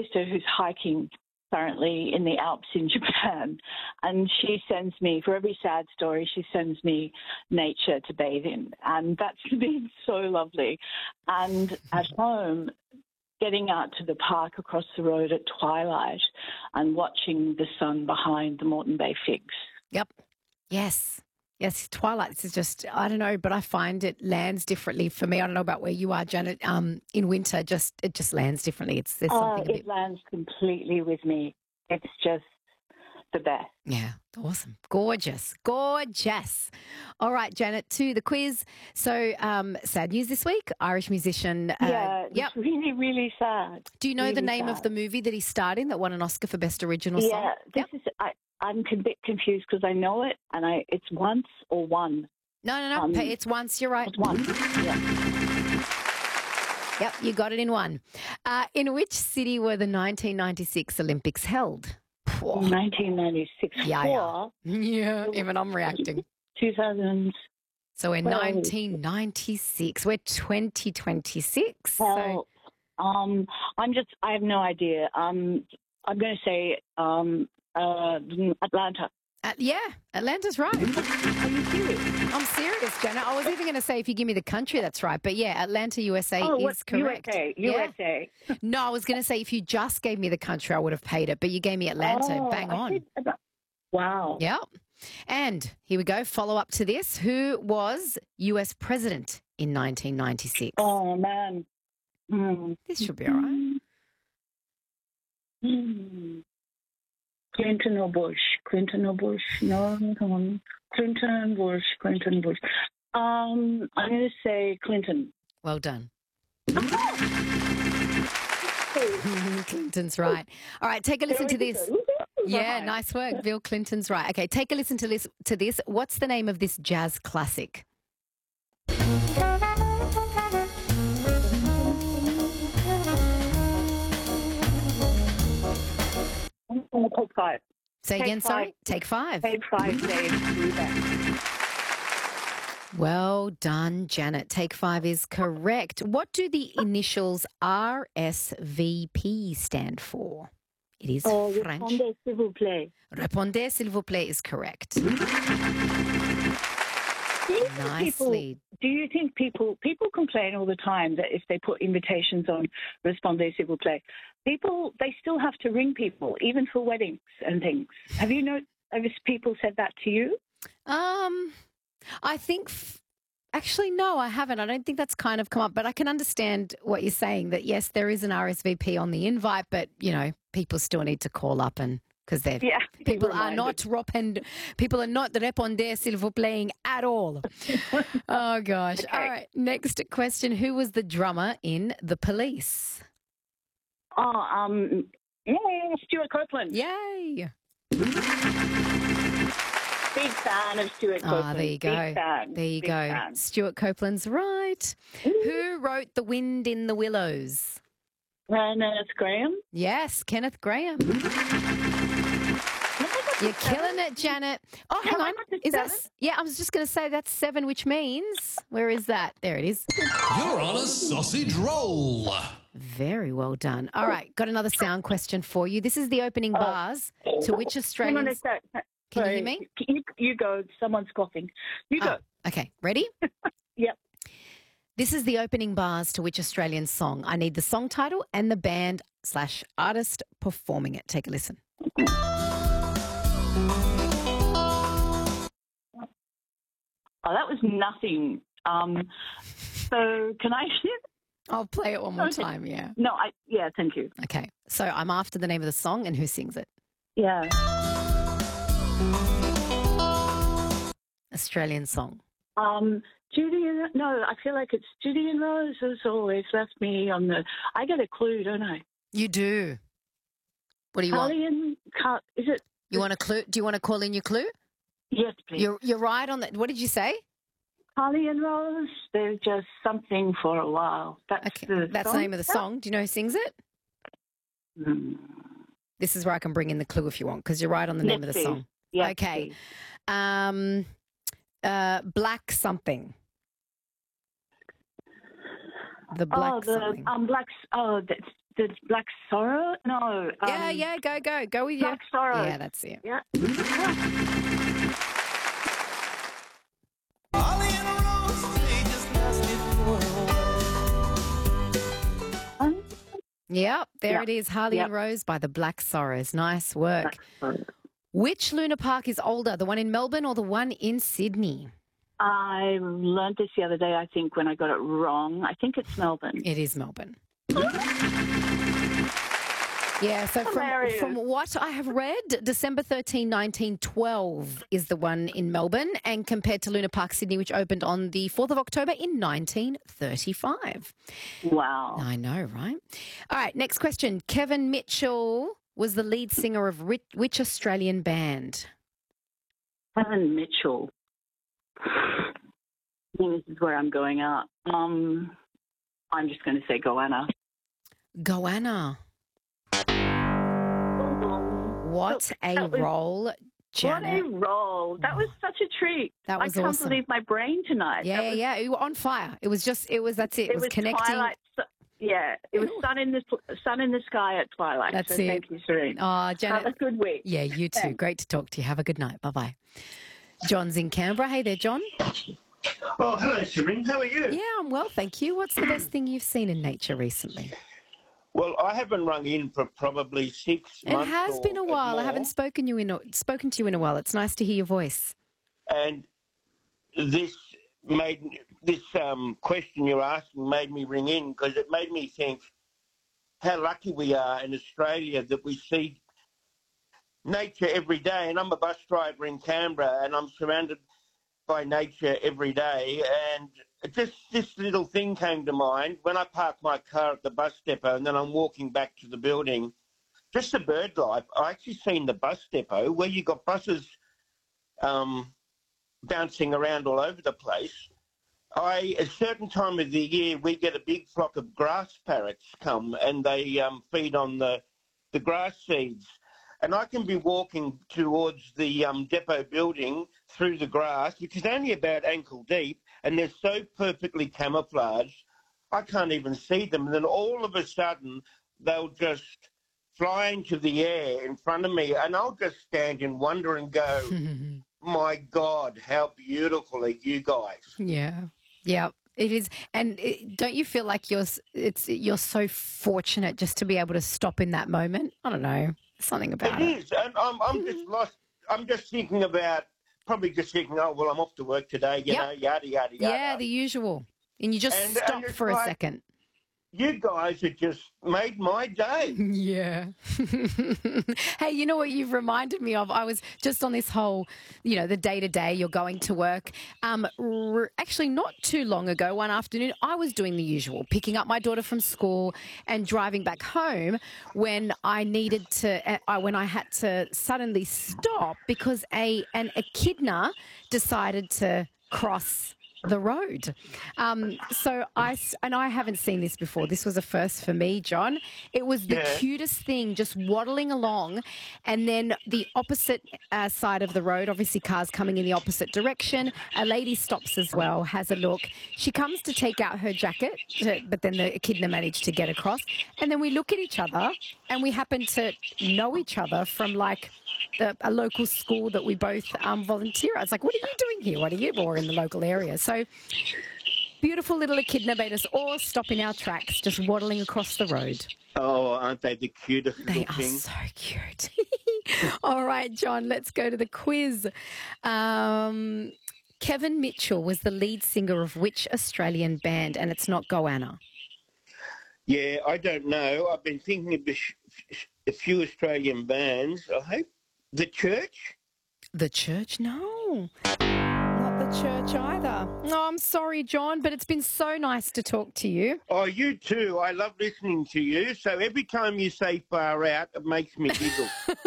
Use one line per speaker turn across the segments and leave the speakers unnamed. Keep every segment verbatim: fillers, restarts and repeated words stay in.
sister who's hiking currently in the Alps in Japan, and she sends me, for every sad story, she sends me nature to bathe in, and that's been so lovely. And at home, getting out to the park across the road at twilight and watching the sun behind the Moreton Bay figs.
Yep. Yes. Yes, twilight is just, I don't know, but I find it lands differently for me. I don't know about where you are, Janet. Um, in winter, just it just lands differently. It's there's something
Uh,
a
it
bit...
lands completely with me. It's just the best.
Yeah, awesome. Gorgeous. Gorgeous. All right, Janet, to the quiz. So um, sad news this week, Irish musician. Uh,
Yeah,
yep.
it's really, really sad.
Do you know
really
the name
sad.
of the movie that he starred in that won an Oscar for Best Original Song?
Yeah, this
Yep.
is, I, I'm a bit confused because I know it, and I it's once or one.
No, no, no.
Um,
It's once. You're right.
It's one. Yeah.
Yep, you got it in one. Uh, in which city were the nineteen ninety-six Olympics held? Phew.
nineteen ninety-six.
Yeah,
Four,
Yeah, even I'm reacting.
two thousand.
So in
Well,
nineteen ninety-six, we're twenty twenty-six. So
Well, um, I'm just, I have no idea. Um, I'm going to say um, uh, Atlanta.
uh, yeah, Atlanta's right.
Are you serious?
I'm serious, Jenna. I was even going to say if you give me the country, that's right. But yeah, Atlanta, U S A
Oh,
is
what,
correct.
U S A.
Yeah.
U S A.
No, I was going to say if you just gave me the country, I would have paid it. But you gave me Atlanta.
Oh,
Bang
I
on.
said about- Wow.
Yep. And here we go. Follow up to this. Who was U S president in nineteen ninety-six?
Oh, man. Mm.
This should be all right.
Mm. Clinton or Bush? Clinton or Bush? No, come on. Clinton, Bush, Clinton, Bush. Um, I'm going to say Clinton.
Well done. Clinton's right. All right, take a listen to this. Yeah, nice work. Bill Clinton's right. Okay, take a listen to this. To this. What's the name of this jazz classic?
Take five.
Say
Take
again, sorry?
five.
Take five.
Take five days to do that.
Well done, Janet. Take five is correct. What do the initials R S V P stand for? It is
Oh,
French.
répondez, s'il vous plaît.
Répondez, s'il vous plaît, is correct.
Do you think people,
Nicely.
do you think people people complain all the time that if they put invitations on Respondez s'il vous plaît, people they still have to ring people even for weddings and things. Have you know? Have people said that to you?
Um, I think, f- actually, no, I haven't. I don't think that's kind of come up, but I can understand what you're saying that, yes, there is an R S V P on the invite, but, you know, people still need to call up and because they're
Yeah,
people are
reminded.
not répond, people are not répondez s'il vous plaît at all. Oh, gosh.
Okay.
All right. Next question. Who was the drummer in The Police?
Oh, um, yeah, Stuart Copeland.
Yay.
Big fan of Stuart Copeland.
Ah, there you go.
Big fan.
There you
Big
go.
fan.
Stuart Copeland's right. Who wrote The Wind in the Willows?
Kenneth Graham.
Yes, Kenneth Graham. You're killing it, Janet. Oh, hang
Have I
on.
got the
Is that?
seven?
s- Yeah, I was just going to say that's seven, which means where is that? There it is.
You're on a sausage roll.
Very well done. All right, got another sound question for you. This is the opening bars to which
Hang on a
Australian?
sec.
Can you hear
Sorry.
me?
You, you go. Someone's coughing. You go.
Oh, okay, ready?
Yep.
This is the opening bars to which Australian song? I need the song title and the band slash artist performing it. Take a listen.
Oh, that was nothing. Um, so can I?
I'll play it one more time, yeah.
No, I. Yeah, thank you.
Okay, so I'm after the name of the song and who sings it.
Yeah.
Australian song.
Um, Judy and no, I feel like it's Judy and Rose has always left me on the. I get a clue, don't I?
You do. What do you want?
Carly and Car- is it?
You want a clue? Do you want to call in your clue?
Yes, please.
You're you're right on that. What did you say?
Carly and Rose. There's just something for a while. That's
Okay,
the.
that's the
song?
name of the song. Do you know who sings it?
Hmm.
This is where I can bring in the clue if you want, because you're right on the name
Yes,
of the
please.
song.
Yes,
Okay.
please.
Um, uh, Black something. The Black
Oh, the
something.
um, black. Oh, that's the Black Sorrow? No. Um,
yeah, yeah, go, go. Go with you.
Black Sorrow.
Yeah, that's it.
Yeah. Um,
Yep, there
Yep.
it is. Harley
Yep.
and Rose by the Black Sorrows. Nice work.
Black Sorrow.
Which Luna Park is older, the one in Melbourne or the one in Sydney?
I learned this the other day, I think, when I got it wrong. I think it's Melbourne.
It is Melbourne. Yeah, so from,
Hilarious.
from what I have read, December thirteenth, nineteen twelve is the one in Melbourne, and compared to Luna Park Sydney, which opened on the fourth of October in nineteen thirty-five.
Wow.
I know, right? All right, next question. Kevin Mitchell was the lead singer of which, which Australian band?
Kevin Mitchell. I think this is where I'm going out. Um, I'm just going to say Goanna.
Goanna. What a
That was-
role,
What
Janet.
a role. That was such a treat.
That was
I can't
awesome.
believe my brain tonight.
Yeah,
That
yeah,
was,
yeah. You were on fire. It was just, it was, that's it. It,
It
was,
was
connecting.
twilight. su- Yeah, it was
Ooh.
sun in the sun in the sky at twilight.
That's
so
it.
Thank you, Serene.
Oh,
Have a
Janet.
good week.
Yeah, you too.
Thanks.
Great to talk to you. Have a good night. Bye-bye. John's in Canberra. Hey there, John.
Oh, hello, Serene. How are you?
Yeah, I'm well, thank you. What's the best thing you've seen in nature recently?
Well, I haven't rung in for probably six
It
months.
has
or
been a while. I
more,
haven't spoken you in a, spoken to you in a while. It's nice to hear your voice.
And this made this um, question you're asking made me ring in because it made me think how lucky we are in Australia that we see nature every day. And I'm a bus driver in Canberra, and I'm surrounded by nature every day. And just this little thing came to mind when I park my car at the bus depot, and then I'm walking back to the building. Just the bird life. I actually seen the bus depot where you got buses um, bouncing around all over the place. I, a certain time of the year, we get a big flock of grass parrots come, and they um, feed on the the grass seeds. And I can be walking towards the um, depot building through the grass, which is only about ankle deep, and they're so perfectly camouflaged, I can't even see them. And then all of a sudden, they'll just fly into the air in front of me, and I'll just stand in wonder and go, my God, how beautiful are you guys?
Yeah, yeah, it is. And it, don't you feel like you're s- it's you're so fortunate just to be able to stop in that moment? I don't know, something about
It
it.
is, and I'm, I'm just lost. I'm just thinking about, probably just thinking, oh, well, I'm off to work today, you
Yep.
know, yada, yada, yada.
Yeah, the usual. And you just
And- and
stop
it's
for a
like-
second.
You guys have just made my day.
Yeah. Hey, you know what you've reminded me of? I was just on this whole, you know, the day to day, you're going to work. Um, r- actually, not too long ago, one afternoon, I was doing the usual, picking up my daughter from school and driving back home when I needed to, uh, when I had to suddenly stop because a an echidna decided to cross the road. Um, so I, s- and I haven't seen this before. This was a first for me, John. It was the
Yeah.
cutest thing, just waddling along. And then the opposite uh, side of the road, obviously cars coming in the opposite direction. A lady stops as well, has a look. She comes to take out her jacket, to- but then the echidna managed to get across. And then we look at each other and we happen to know each other from like the, a local school that we both um, volunteer at. It's like, what are you doing here? What are you? Or in the local area. So beautiful little echidna made us all stop in our tracks, just waddling across the road.
Oh, aren't they the cutest
They
little
are
things?
so cute. All right, John, let's go to the quiz. Um, Kevin Mitchell was the lead singer of which Australian band? And it's not Goanna.
Yeah, I don't know. I've been thinking of a, sh- a few Australian bands. I hope the Church.
The Church? No. Not the Church either. No, I'm sorry, John, but it's been so nice to talk to you.
Oh, you too. I love listening to you. So every time you say far out, it makes me giggle.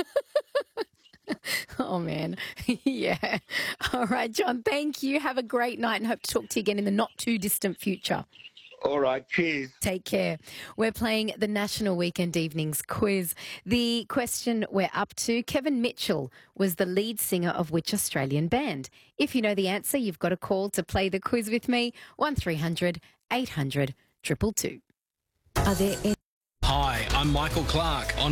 Oh, man. Yeah. All right, John, thank you. Have a great night and hope to talk to you again in the not too distant future.
All right, cheers.
Take care. We're playing the National Weekend Evenings quiz. The question we're up to, Kevin Mitchell was the lead singer of which Australian band? If you know the answer, you've got a call to play the quiz with me, one three hundred eight hundred two two two.
Are there any
Hi, I'm Michael Clark on